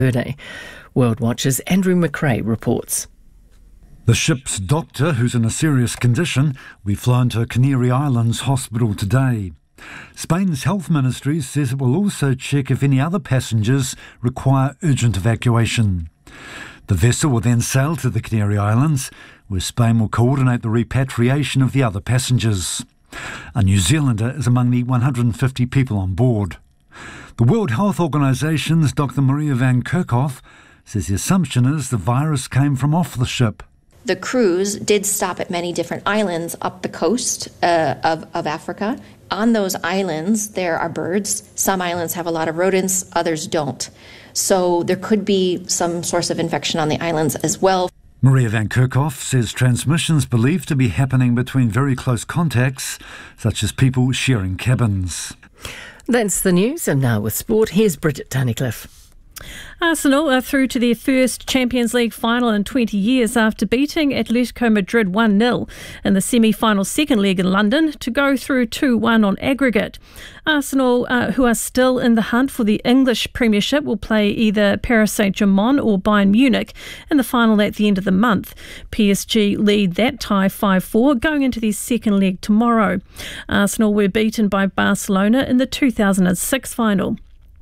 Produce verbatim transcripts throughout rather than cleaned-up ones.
Day. World Watch's Andrew McRae reports. The ship's doctor, who's in a serious condition, will be flown to a Canary Islands hospital today. Spain's health ministry says it will also check if any other passengers require urgent evacuation. The vessel will then sail to the Canary Islands, where Spain will coordinate the repatriation of the other passengers. A New Zealander is among the one hundred fifty people on board. The World Health Organization's Doctor Maria Van Kerkhove says the assumption is the virus came from off the ship. The cruise did stop at many different islands up the coast uh, of, of Africa. On those islands, there are birds. Some islands have a lot of rodents, others don't. So there could be some source of infection on the islands as well. Maria Van Kerkhove says transmissions believed to be happening between very close contacts, such as people sharing cabins. That's the news, and now with sport, here's Bridget Tunnicliffe. Arsenal are through to their first Champions League final in twenty years after beating Atletico Madrid one nil in the semi-final second leg in London to go through two one on aggregate. Arsenal, uh, who are still in the hunt for the English Premiership, will play either Paris Saint-Germain or Bayern Munich in the final at the end of the month. P S G lead that tie five four going into their second leg tomorrow. Arsenal were beaten by Barcelona in the two thousand six final.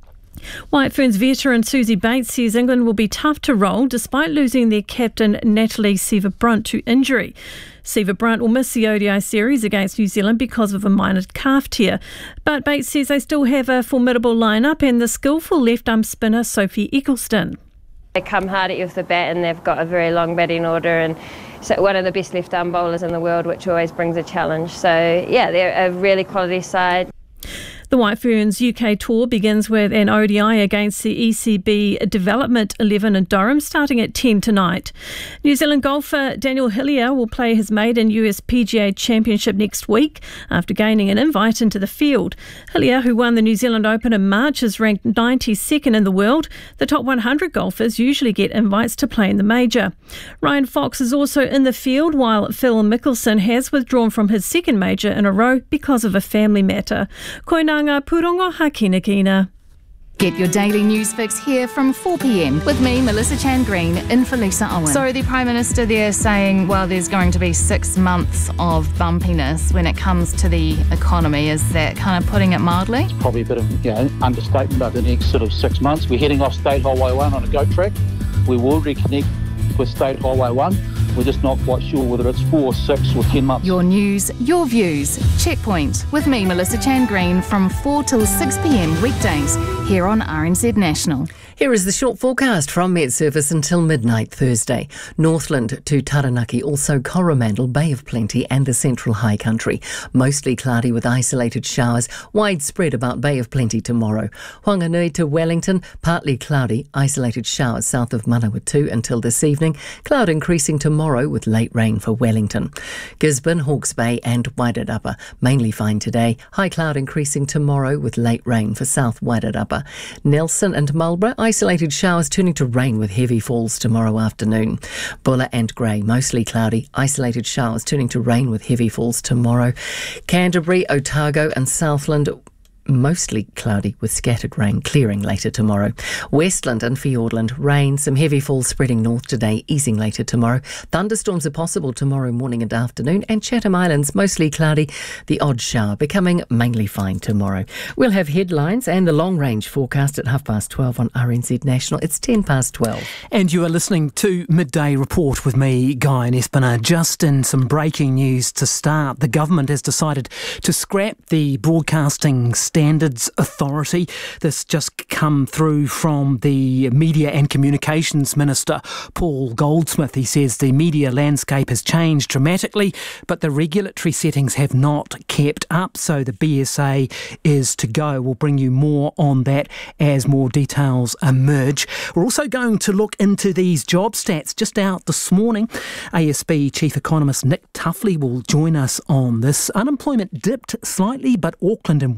White Ferns veteran Susie Bates says England will be tough to roll despite losing their captain Natalie Seaver-Brunt to injury. Seaver-Brunt will miss the O D I series against New Zealand because of a minor calf tear. But Bates says they still have a formidable lineup and the skillful left-arm spinner Sophie Eccleston. They come hard at you with the bat and they've got a very long batting order and so one of the best left-arm bowlers in the world, which always brings a challenge. So, yeah, they're a really quality side. The White Ferns U K tour begins with an O D I against the E C B Development eleven in Durham starting at ten tonight. New Zealand golfer Daniel Hillier will play his maiden U S P G A Championship next week after gaining an invite into the field. Hillier, who won the New Zealand Open in March, is ranked ninety-second in the world. The top one hundred golfers usually get invites to play in the major. Ryan Fox is also in the field while Phil Mickelson has withdrawn from his second major in a row because of a family matter. Koinanga Purongo Hakina Kina. Get your daily news fix here from four p m with me, Melissa Chan Green, in for Lisa Owen. So the Prime Minister there saying, well, there's going to be six months of bumpiness when it comes to the economy. Is that kind of putting it mildly? It's probably a bit of you know, understatement over the next sort of six months. We're heading off State Highway one on a goat track. We will reconnect with State Highway one. We're just not quite sure whether it's four, six or ten months. Your news, your views. Checkpoint with me, Melissa Chan Green, from four till six p m weekdays here on R N Z National. Here is the short forecast from Met Service until midnight Thursday. Northland to Taranaki, also Coromandel, Bay of Plenty and the Central High Country. Mostly cloudy with isolated showers, widespread about Bay of Plenty tomorrow. Whanganui to Wellington, partly cloudy, isolated showers south of Manawatu until this evening. Cloud increasing tomorrow with late rain for Wellington. Gisborne, Hawke's Bay and Wairarapa, mainly fine today. High cloud increasing tomorrow with late rain for South Wairarapa. Nelson and Marlborough, isolated showers turning to rain with heavy falls tomorrow afternoon. Buller and Grey, mostly cloudy, isolated showers turning to rain with heavy falls tomorrow. Canterbury, Otago and Southland, mostly cloudy with scattered rain, clearing later tomorrow. Westland and Fiordland, rain, some heavy falls spreading north today, easing later tomorrow. Thunderstorms are possible tomorrow morning and afternoon, and Chatham Islands, mostly cloudy, the odd shower becoming mainly fine tomorrow. We'll have headlines and the long-range forecast at half past twelve on R N Z National. It's ten past twelve. And you are listening to Midday Report with me, Guy and Espina. Just in some breaking news to start, the government has decided to scrap the broadcasting Standards Authority. This just come through from the Media and Communications Minister, Paul Goldsmith. He says the media landscape has changed dramatically, but the regulatory settings have not kept up, so the B S A is to go. We'll bring you more on that as more details emerge. We're also going to look into these job stats just out this morning. A S B Chief Economist Nick Tuffley will join us on this. Unemployment dipped slightly, but Auckland and Wellington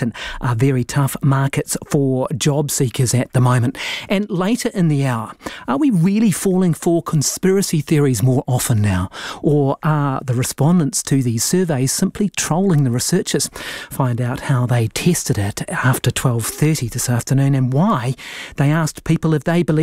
Wellington are very tough markets for job seekers at the moment. And later in the hour, are we really falling for conspiracy theories more often now? Or are the respondents to these surveys simply trolling the researchers? Find out how they tested it after twelve thirty this afternoon and why they asked people if they believe